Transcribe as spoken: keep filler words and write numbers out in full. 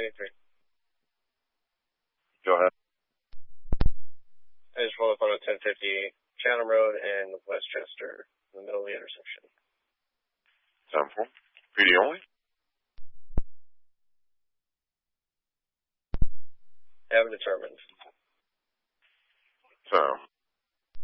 eighty-three. Go ahead. I just rolled up on a ten fifty Chatham Road in Westchester, in the middle of the intersection. ten four. P D only? Haven't determined. So,